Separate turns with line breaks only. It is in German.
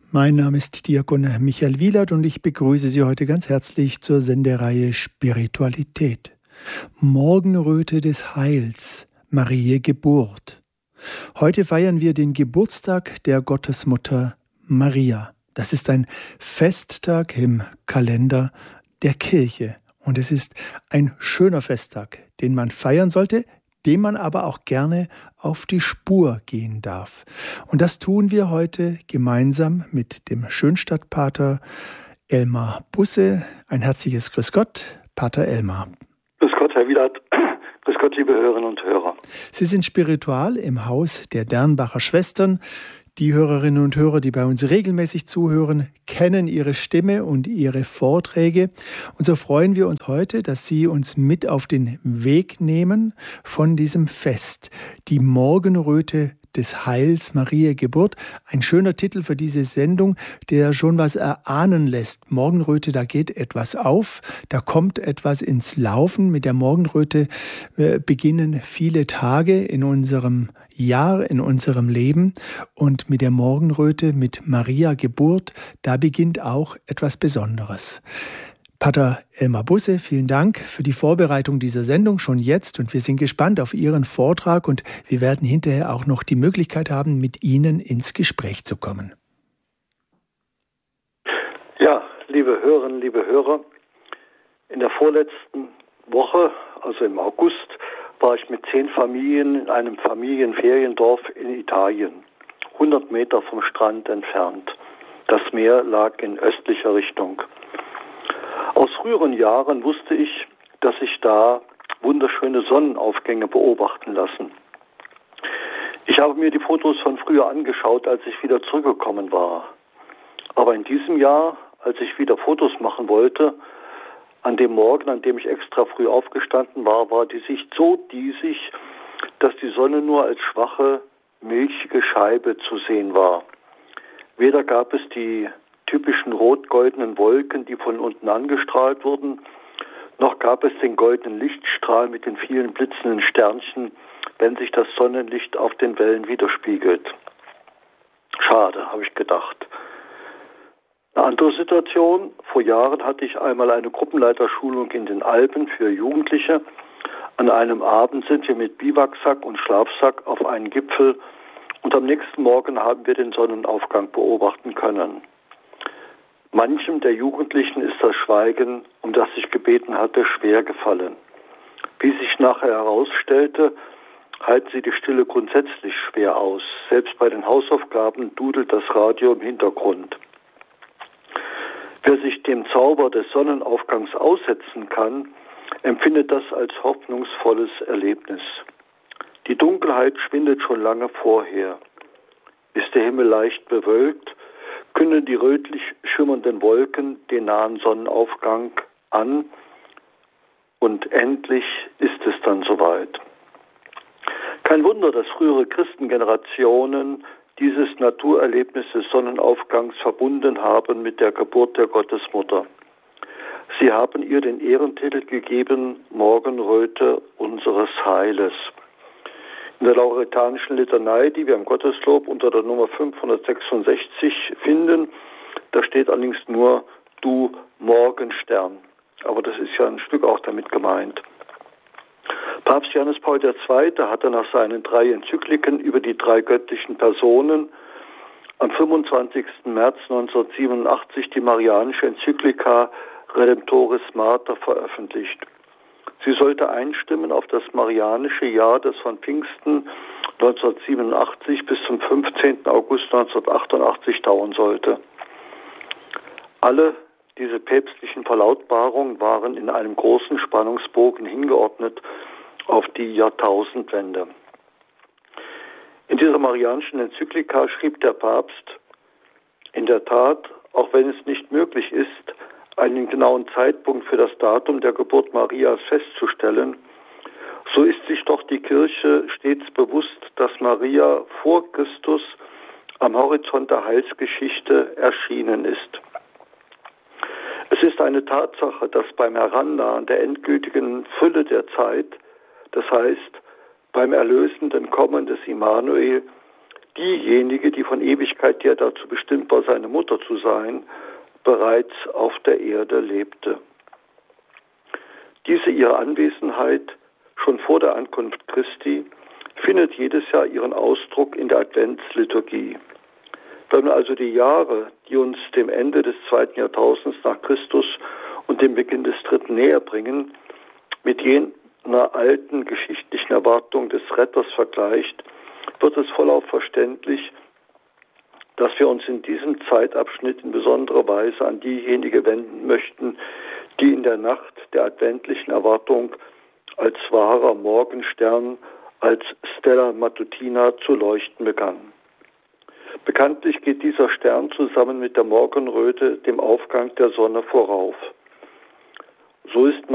Mein Name ist Diakon Michael Wielert und ich begrüße Sie heute ganz herzlich zur Sendereihe Spiritualität. Morgenröte des Heils, Mariä Geburt. Heute feiern wir den Geburtstag der Gottesmutter Maria. Das ist ein Festtag im Kalender der Kirche. Und es ist ein schöner Festtag, den man feiern sollte, dem man aber auch gerne auf die Spur gehen darf. Und das tun wir heute gemeinsam mit dem Schönstadtpater Elmar Busse. Ein herzliches Grüß Gott, Pater Elmar.
Grüß Gott, Herr Wielert. Grüß Gott, liebe Hörerinnen und Hörer.
Sie sind Spiritual im Haus der Dernbacher Schwestern. Die Hörerinnen und Hörer, die bei uns regelmäßig zuhören, kennen Ihre Stimme und Ihre Vorträge. Und so freuen wir uns heute, dass Sie uns mit auf den Weg nehmen von diesem Fest. Die Morgenröte des Heils, Mariä Geburt. Ein schöner Titel für diese Sendung, der schon was erahnen lässt. Morgenröte, da geht etwas auf, da kommt etwas ins Laufen. Mit der Morgenröte beginnen viele Tage in unserem Jahr, in unserem Leben. Und mit der Morgenröte, mit Mariä Geburt, da beginnt auch etwas Besonderes. Pater Elmar Busse, vielen Dank für die Vorbereitung dieser Sendung schon jetzt und wir sind gespannt auf Ihren Vortrag und wir werden hinterher auch noch die Möglichkeit haben, mit Ihnen ins Gespräch zu kommen.
Ja, liebe Hörerinnen, liebe Hörer, in der vorletzten Woche, also im August, war ich mit 10 Familien in einem Familienferiendorf in Italien, 100 Meter vom Strand entfernt. Das Meer lag in östlicher Richtung. Aus früheren Jahren wusste ich, dass sich da wunderschöne Sonnenaufgänge beobachten lassen. Ich habe mir die Fotos von früher angeschaut, als ich wieder zurückgekommen war. Aber in diesem Jahr, als ich wieder Fotos machen wollte, an dem Morgen, an dem ich extra früh aufgestanden war, war die Sicht so diesig, dass die Sonne nur als schwache, milchige Scheibe zu sehen war. Weder gab es die typischen rot-goldenen Wolken, die von unten angestrahlt wurden, noch gab es den goldenen Lichtstrahl mit den vielen blitzenden Sternchen, wenn sich das Sonnenlicht auf den Wellen widerspiegelt. Schade, habe ich gedacht. Eine andere Situation: Vor Jahren hatte ich einmal eine Gruppenleiterschulung in den Alpen für Jugendliche. An einem Abend sind wir mit Biwaksack und Schlafsack auf einen Gipfel und am nächsten Morgen haben wir den Sonnenaufgang beobachten können. Manchem der Jugendlichen ist das Schweigen, um das ich gebeten hatte, schwer gefallen. Wie sich nachher herausstellte, halten sie die Stille grundsätzlich schwer aus. Selbst bei den Hausaufgaben dudelt das Radio im Hintergrund. Wer sich dem Zauber des Sonnenaufgangs aussetzen kann, empfindet das als hoffnungsvolles Erlebnis. Die Dunkelheit schwindet schon lange vorher. Ist der Himmel leicht bewölkt, können die rötlich schimmernden Wolken den nahen Sonnenaufgang an und endlich ist es dann soweit. Kein Wunder, dass frühere Christengenerationen dieses Naturerlebnis des Sonnenaufgangs verbunden haben mit der Geburt der Gottesmutter. Sie haben ihr den Ehrentitel gegeben, Morgenröte unseres Heiles. In der lauretanischen Litanei, die wir im Gotteslob unter der Nummer 566 finden, da steht allerdings nur Du Morgenstern. Aber das ist ja ein Stück auch damit gemeint. Papst Johannes Paul II. Hatte nach seinen 3 Enzykliken über die 3 göttlichen Personen am 25. März 1987 die marianische Enzyklika Redemptoris Mater veröffentlicht. Sie sollte einstimmen auf das marianische Jahr, das von Pfingsten 1987 bis zum 15. August 1988 dauern sollte. Alle diese päpstlichen Verlautbarungen waren in einem großen Spannungsbogen hingeordnet auf die Jahrtausendwende. In dieser marianischen Enzyklika schrieb der Papst: In der Tat, auch wenn es nicht möglich ist, einen genauen Zeitpunkt für das Datum der Geburt Marias festzustellen, so ist sich doch die Kirche stets bewusst, dass Maria vor Christus am Horizont der Heilsgeschichte erschienen ist. Es ist eine Tatsache, dass beim Herannahen der endgültigen Fülle der Zeit, das heißt beim erlösenden Kommen des Immanuel, diejenige, die von Ewigkeit her dazu bestimmt war, seine Mutter zu sein, bereits auf der Erde lebte. Diese ihre Anwesenheit schon vor der Ankunft Christi findet jedes Jahr ihren Ausdruck in der Adventsliturgie. Wenn wir also die Jahre, die uns dem Ende des 2. Jahrtausends nach Christus und dem Beginn des 3. näher bringen, mit jener alten geschichtlichen Erwartung des Retters vergleicht, wird es vollauf verständlich, dass wir uns in diesem Zeitabschnitt in besonderer Weise an diejenigen wenden möchten, die in der Nacht der adventlichen Erwartung als wahrer Morgenstern, als Stella Matutina zu leuchten begann. Bekanntlich geht dieser Stern zusammen mit der Morgenröte dem Aufgang der Sonne vorauf. So ist